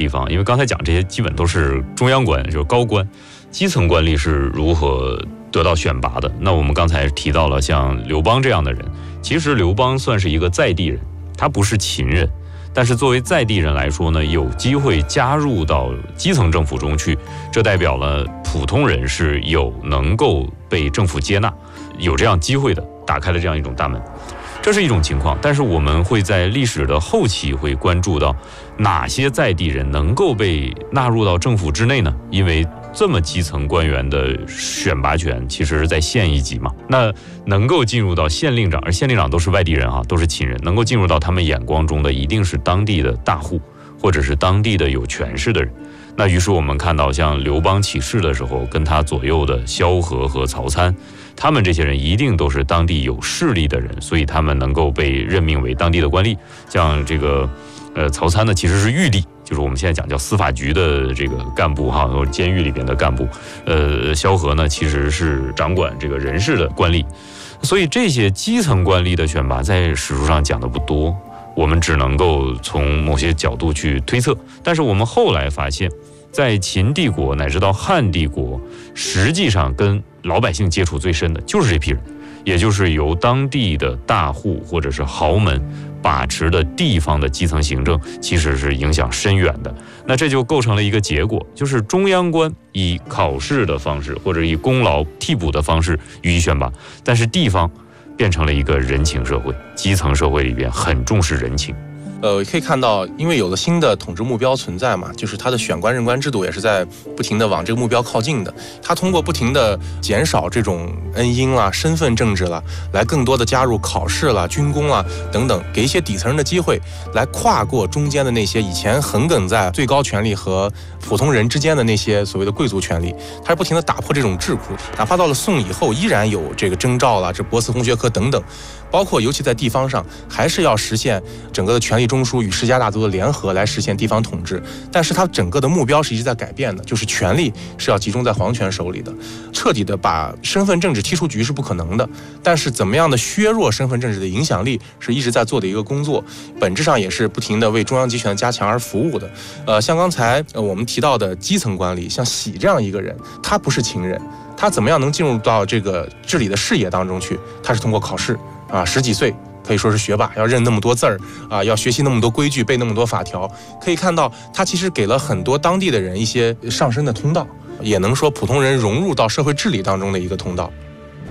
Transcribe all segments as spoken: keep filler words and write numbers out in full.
方，因为刚才讲这些基本都是中央官，就是高官，基层官吏是如何得到选拔的。那我们刚才提到了像刘邦这样的人，其实刘邦算是一个在地人，他不是秦人，但是作为在地人来说呢，有机会加入到基层政府中去，这代表了普通人是有能够被政府接纳，有这样机会的，打开了这样一种大门。这是一种情况，但是我们会在历史的后期会关注到哪些在地人能够被纳入到政府之内呢？因为这么基层官员的选拔权其实是在县一级嘛，那能够进入到县令长，而县令长都是外地人哈，都是秦人，能够进入到他们眼光中的一定是当地的大户，或者是当地的有权势的人。那于是我们看到像刘邦起事的时候，跟他左右的萧何和曹参，他们这些人一定都是当地有势力的人，所以他们能够被任命为当地的官吏。像这个呃曹参呢，其实是狱吏，就是我们现在讲叫司法局的这个干部哈，或者监狱里边的干部。呃，萧何呢，其实是掌管这个人事的官吏。所以这些基层官吏的选拔在史书上讲的不多，我们只能够从某些角度去推测。但是我们后来发现，在秦帝国乃至到汉帝国，实际上跟老百姓接触最深的就是这批人，也就是由当地的大户或者是豪门把持的地方的基层行政，其实是影响深远的。那这就构成了一个结果，就是中央官以考试的方式或者以功劳替补的方式予以选拔，但是地方变成了一个人情社会，基层社会里边很重视人情。 呃，可以看到，因为有了新的统治目标存在嘛，就是它的选官任官制度也是在不停的往这个目标靠近的。它通过不停的减少这种恩荫啦、身份政治啦，来更多的加入考试啦、军功啦等等，给一些底层人的机会，来跨过中间的那些以前横亘在最高权力和普通人之间的那些所谓的贵族权力。它是不停的打破这种桎梏，哪怕到了宋以后，依然有这个征召啦、这博思红学科等等。包括尤其在地方上，还是要实现整个的权力中枢与世家大族的联合来实现地方统治，但是它整个的目标是一直在改变的，就是权力是要集中在皇权手里的，彻底的把身份政治踢出局是不可能的，但是怎么样的削弱身份政治的影响力是一直在做的一个工作，本质上也是不停的为中央集权的加强而服务的。呃，像刚才呃我们提到的基层官吏，像喜这样一个人，他不是秦人，他怎么样能进入到这个治理的视野当中去？他是通过考试啊，十几岁可以说是学霸，要认那么多字儿啊，要学习那么多规矩，背那么多法条。可以看到，他其实给了很多当地的人一些上升的通道，也能说普通人融入到社会治理当中的一个通道。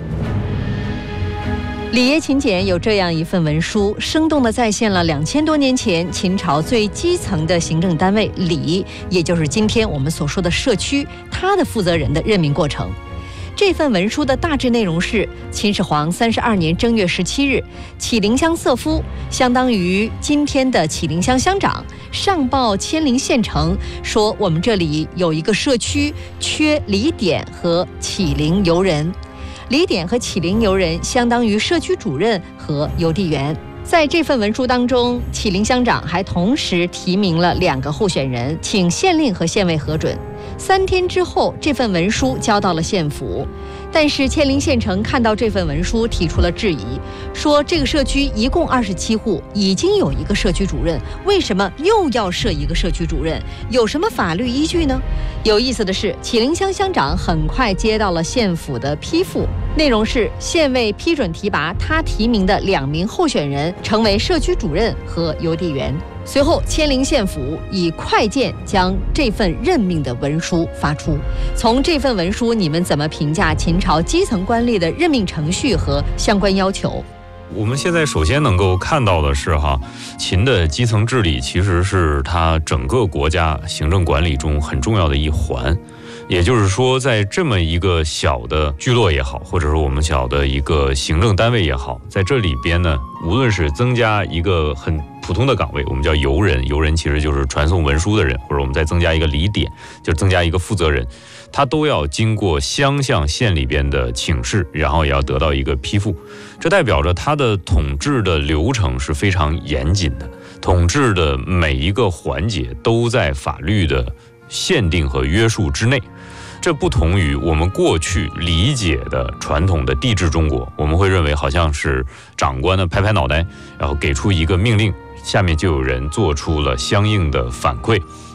里耶秦简有这样一份文书，生动地再现了两千多年前秦朝最基层的行政单位里，也就是今天我们所说的社区，它的负责人的任命过程。这份文书的大致内容是：秦始皇三十二年正月十七日，启陵乡瑟夫，相当于今天的启陵乡乡长，上报迁陵县城，说我们这里有一个社区缺礼典和启陵游人。礼典和启陵游人相当于社区主任和邮递员。在这份文书当中，启陵乡长还同时提名了两个候选人，请县令和县尉核准。三天之后，这份文书交到了县府，但是迁陵县城看到这份文书提出了质疑，说这个社区一共二十七户，已经有一个社区主任，为什么又要设一个社区主任？有什么法律依据呢？有意思的是，启陵乡乡长很快接到了县府的批复，内容是县尉批准提拔他提名的两名候选人成为社区主任和邮递员。随后，迁陵县府以快件将这份任命的文书发出。从这份文书，你们怎么评价秦朝基层官吏的任命程序和相关要求？ 我们现在首先能够看到的是哈，秦的基层治理其实是它整个国家行政管理中很重要的一环。也就是说，在这么一个小的聚落也好，或者说我们小的一个行政单位也好，在这里边呢，无论是增加一个很普通的岗位，我们叫游人，游人其实就是传送文书的人，或者我们再增加一个礼典，就增加一个负责人，他都要经过乡向县里边的请示，然后也要得到一个批复。这代表着他的统治的流程是非常严谨的，统治的每一个环节都在法律的限定和约束之内。这不同于我们过去理解的传统的帝制中国，我们会认为好像是长官呢拍拍脑袋，然后给出一个命令，下面就有人做出了相应的反馈，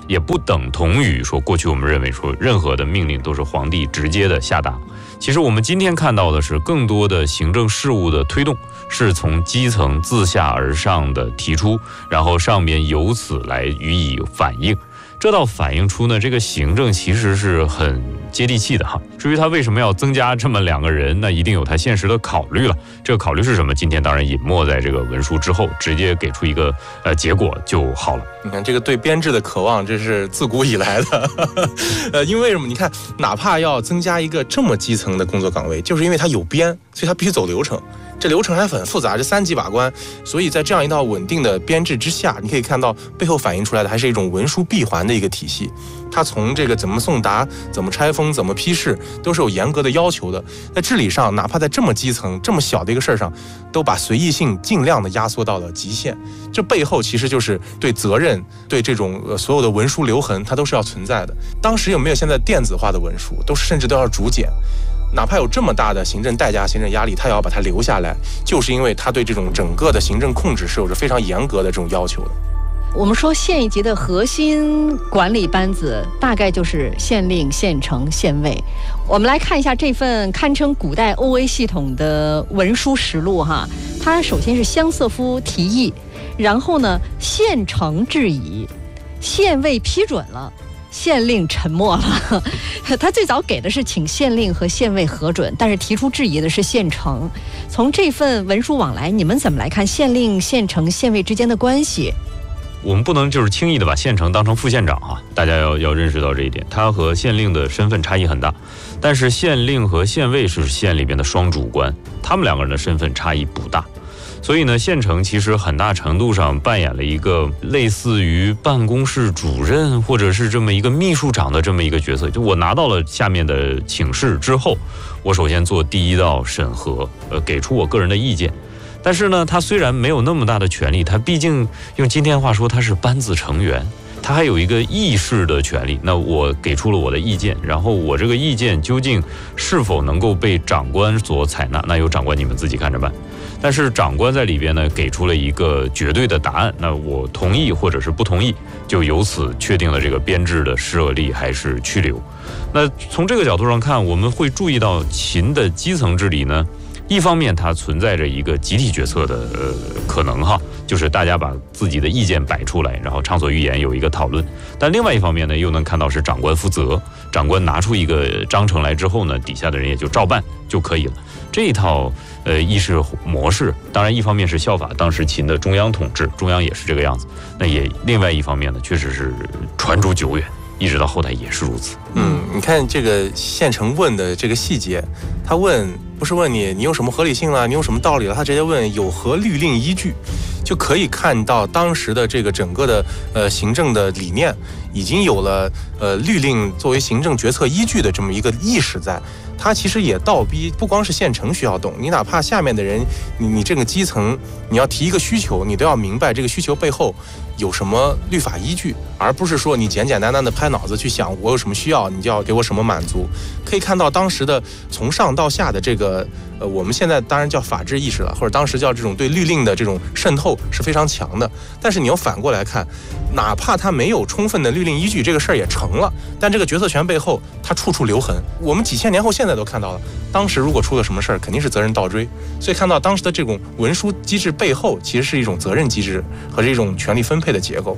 也不等同于说过去我们认为说任何的命令都是皇帝直接的下达。其实我们今天看到的是更多的行政事务的推动是从基层自下而上的提出，然后上面由此来予以反应。这倒反映出呢，这个行政其实是很接地气的哈。至于他为什么要增加这么两个人，那一定有他现实的考虑了。这个考虑是什么？今天当然隐没在这个文书之后，直接给出一个呃结果就好了。 你看这个对编制的渴望，这是自古以来的。呃，因为什么？你看，哪怕要增加一个这么基层的工作岗位，就是因为它有编，所以它必须走流程。这流程还很复杂，这三级把关，所以在这样一套稳定的编制之下，你可以看到背后反映出来的还是一种文书闭环的一个体系。它从这个怎么送达、怎么拆封、怎么批示，都是有严格的要求的。在治理上，哪怕在这么基层、这么小的一个事儿上，都把随意性尽量的压缩到了极限。这背后其实就是对责任、对这种呃所有的文书留痕，它都是要存在的。当时有没有现在电子化的文书，都是甚至都要逐简。哪怕有这么大的行政代价、行政压力，他也要把它留下来，就是因为他对这种整个的行政控制是有着非常严格的这种要求的。 我们说县一级的核心管理班子大概就是县令、县城、县尉。我们来看一下这份堪称古代 O A 系统的文书实录哈，它首先是乡瑟夫提议，然后呢县城质疑，县尉批准了。县令沉默了，他最早给的是请县令和县尉核准，但是提出质疑的是县城。从这份文书往来，你们怎么来看县令、县城、县尉之间的关系？ 我们不能就是轻易的把县城当成副县长啊，大家要要认识到这一点，他和县令的身份差异很大。但是县令和县尉是县里边的双主官，他们两个人的身份差异不大。所以呢，县城其实很大程度上扮演了一个类似于办公室主任或者是这么一个秘书长的这么一个角色。就我拿到了下面的请示之后，我首先做第一道审核，呃，给出我个人的意见。但是呢，他虽然没有那么大的权力，他毕竟用今天话说，他是班子成员。他还有一个议事的权利，那我给出了我的意见，然后我这个意见究竟是否能够被长官所采纳，那由长官你们自己看着办。但是长官在里边呢给出了一个绝对的答案，那我同意或者是不同意，就由此确定了这个编制的设立还是去留。那从这个角度上看，我们会注意到秦的基层治理呢，一方面它存在着一个集体决策的呃可能哈，就是大家把自己的意见摆出来，然后畅所欲言，有一个讨论。但另外一方面呢，又能看到是长官负责，长官拿出一个章程来之后呢，底下的人也就照办就可以了。这一套呃议事模式，当然一方面是效法当时秦的中央统治，中央也是这个样子。那也另外一方面呢，确实是传逐久远，一直到后代也是如此。 嗯，你看这个县城问的这个细节，他问不是问你你有什么合理性了，你有什么道理了，他直接问有何律令依据，就可以看到当时的这个整个的呃行政的理念已经有了呃律令作为行政决策依据的这么一个意识在。它其实也倒逼不光是县城需要懂，你哪怕下面的人，你你这个基层，你要提一个需求，你都要明白这个需求背后有什么律法依据，而不是说你简简单单的拍脑子去想我有什么需要，你就要给我什么满足。可以看到当时的从上到下的这个呃，我们现在当然叫法治意识了，或者当时叫这种对律令的这种渗透是非常强的。但是你要反过来看，哪怕他没有充分的律令依据，这个事儿也成了，但这个决策权背后它处处留痕。我们几千年后现在都看到了，当时如果出了什么事儿，肯定是责任倒追。所以看到当时的这种文书机制背后，其实是一种责任机制和这种权力分配的结构。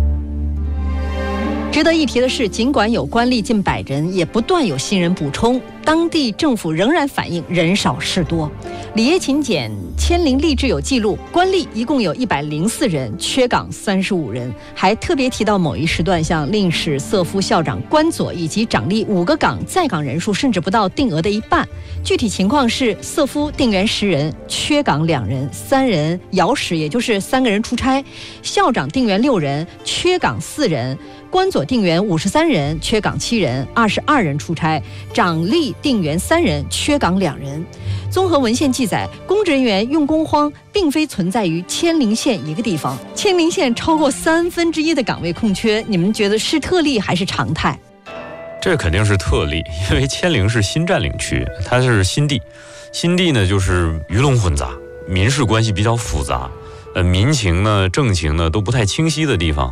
值得一提的是，尽管有官吏近百人，也不断有新人补充，当地政府仍然反映人少事多。李业勤简迁陵吏治有记录，官吏一共有一百零四人，缺岗三十五人，还特别提到某一时段，像令史、瑟夫、校长、官佐以及长吏五个岗在岗人数甚至不到定额的一半。具体情况是，瑟夫定员十人，缺岗两人，三人遥使，也就是三个人出差；校长定员六人，缺岗四人；官佐定员五十三人，缺岗七人，二十二人出差；长吏定员三人，缺岗两人。综合文献记载，公职人员用工荒并非存在于迁陵县一个地方，迁陵县超过三分之一的岗位空缺，你们觉得是特例还是常态？ 这肯定是特例，因为迁陵是新占领区，它是新地，新地呢就是鱼龙混杂，民事关系比较复杂，呃，民情呢、政情呢都不太清晰的地方。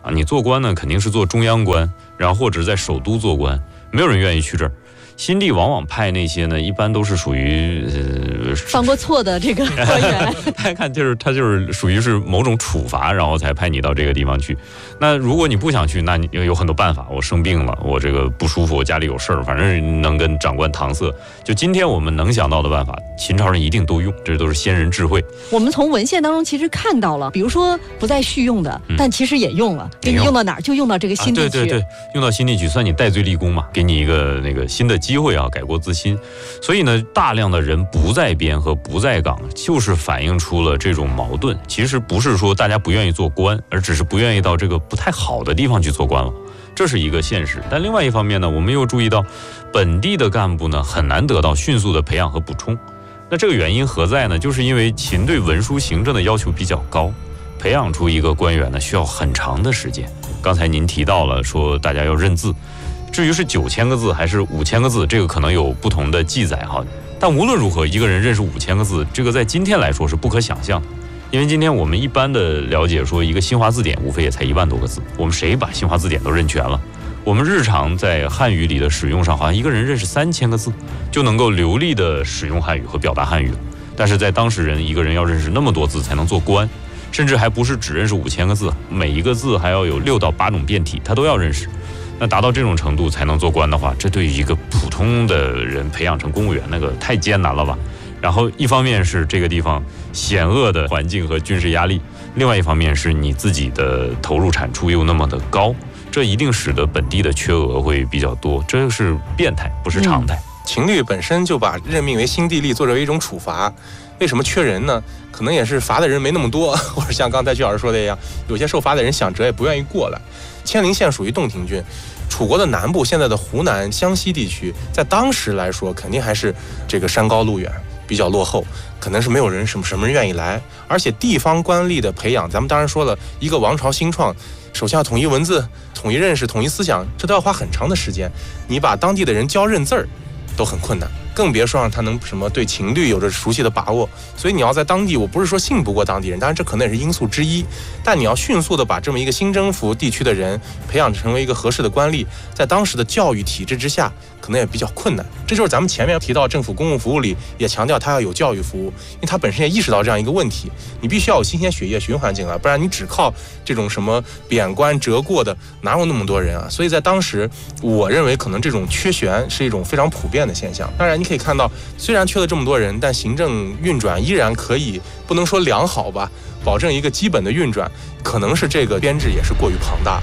啊。你做官呢，肯定是做中央官，然后或者在首都做官，没有人愿意去这儿。新帝往往派那些呢，一般都是属于呃犯过错的这个官员。 他看就是他就是属于是某种处罚，然后才派你到这个地方去。那如果你不想去，那你有很多办法。我生病了，我这个不舒服，我家里有事儿，反正能跟长官搪塞。就今天我们能想到的办法，秦朝人一定都用，这都是先人智慧。 我们从文献当中其实看到了，比如说不再续用的， 嗯、 但其实也用了，给你用到哪儿就用到这个新地区、 啊。对对对，用到新地区，算你戴罪立功嘛，给你一个那个新的机会啊，改过自新。所以呢，大量的人不在边和不在岗，就是反映出了这种矛盾。其实不是说大家不愿意做官，而只是不愿意到这个不太好的地方去做官了，这是一个现实。但另外一方面呢，我们又注意到本地的干部呢很难得到迅速的培养和补充。那这个原因何在呢？就是因为秦对文书行政的要求比较高，培养出一个官员呢需要很长的时间。刚才您提到了说大家要认字，至于是九千个字还是五千个字，这个可能有不同的记载哈。但无论如何，一个人认识五千个字，这个在今天来说是不可想象的。因为今天我们一般的了解说，一个新华字典无非也才一万多个字，我们谁把新华字典都认全了？我们日常在汉语里的使用上，好像一个人认识三千个字，就能够流利的使用汉语和表达汉语了。但是在当时人，一个人要认识那么多字才能做官，甚至还不是只认识五千个字，每一个字还要有六到八种变体，他都要认识。那达到这种程度才能做官的话，这对于一个普通的人培养成公务员，那个太艰难了吧。然后一方面是这个地方险恶的环境和军事压力，另外一方面是你自己的投入产出又那么的高，这一定使得本地的缺额会比较多，这是变态，不是常态。 嗯、秦律本身就把任命为新地吏作为一种处罚，为什么缺人呢？可能也是罚的人没那么多，或者像刚才曲老师说的一样，有些受罚的人想折也不愿意过来。千陵县属于洞庭郡，楚国的南部，现在的湖南、湘西地区，在当时来说，肯定还是这个山高路远，比较落后，可能是没有人什么什么人愿意来。而且地方官吏的培养，咱们当然说了，一个王朝兴创，首先要统一文字、统一认识、统一思想，这都要花很长的时间。你把当地的人教认字儿，都很困难。更别说让他能什么对秦律有着熟悉的把握。所以你要在当地，我不是说信不过当地人，当然这可能也是因素之一，但你要迅速的把这么一个新征服地区的人培养成为一个合适的官吏，在当时的教育体制之下，可能也比较困难。这就是咱们前面提到政府公共服务里也强调他要有教育服务，因为他本身也意识到这样一个问题，你必须要有新鲜血液循环进来，不然你只靠这种什么贬官折过的，哪有那么多人啊？所以在当时，我认为可能这种缺悬是一种非常普遍的现象。当然你可以看到，虽然缺了这么多人，但行政运转依然可以，不能说良好吧，保证一个基本的运转，可能是这个编制也是过于庞大。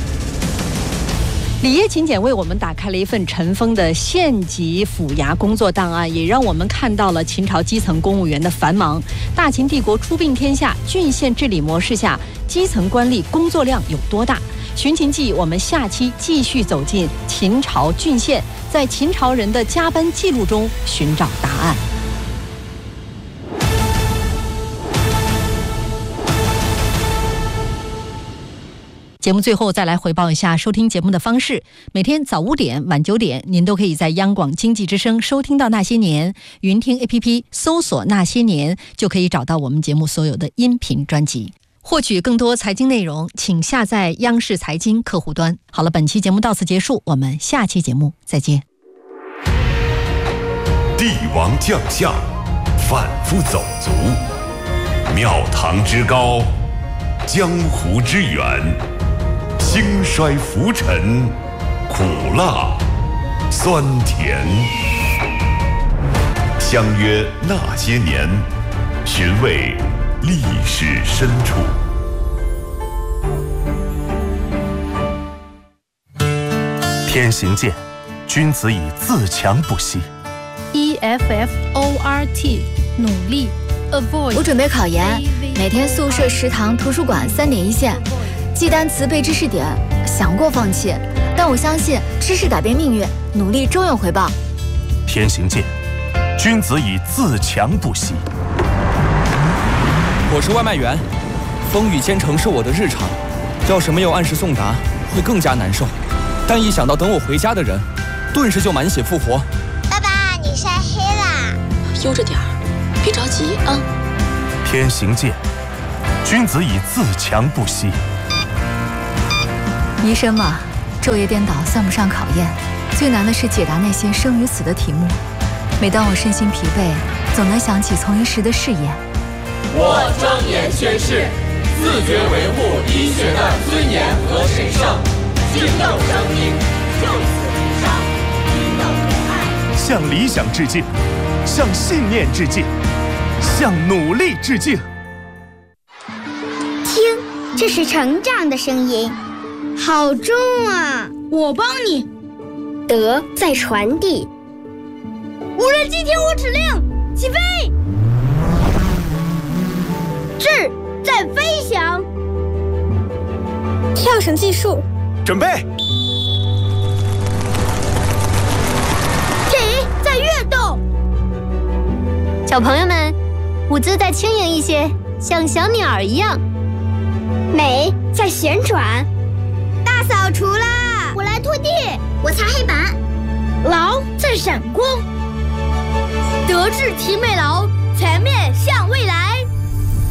李业勤俭为我们打开了一份尘封的县级府衙工作档案，也让我们看到了秦朝基层公务员的繁忙。大秦帝国初并天下，郡县治理模式下，基层官吏工作量有多大？寻秦记，我们下期继续走进秦朝郡县，在秦朝人的加班记录中寻找答案。节目最后再来回报一下收听节目的方式，每天早五点晚九点您都可以在央广经济之声收听到那些年，云听 A P P 搜索那些年就可以找到我们节目所有的音频专辑。获取更多财经内容请下载央视财经客户端。好了，本期节目到此结束，我们下期节目再见。 帝王将相反复走卒，庙堂之高，江湖之远，兴衰浮沉，苦辣酸甜。相约那些年，寻味历史深处。 天行健，君子以自强不息。 E F F O R T 努力 avoid。 我准备考研，每天宿舍、食堂、图书馆三点一线，记单词、背知识点，想过放弃，但我相信知识改变命运，努力终有回报。 天行健，君子以自强不息。 我是外卖员，风雨兼程是我的日常，要是没有按时送达，会更加难受。但一想到等我回家的人，顿时就满血复活。 爸爸，你晒黑啦！ 悠着点儿，别着急啊。 天行健，君子以自强不息。 医生嘛，昼夜颠倒算不上考验，最难的是解答那些生与死的题目。每当我身心疲惫，总能想起从医时的誓言。 我庄严宣誓，自觉维护医学的尊严和神圣，敬佑生命，就此无伤，平等仁爱。 向理想致敬，向信念致敬，向努力致敬。 听，这是成长的声音，好重啊！ 我帮你。 德在传递。 无人机听我指令，起飞！智在飞翔。 跳绳计数， 准备。 体在跃动。 小朋友们，舞姿再轻盈一些，像小鸟一样。 美在旋转。大扫除啦！ 我来拖地， 我擦黑板。 劳在闪光。德智体美劳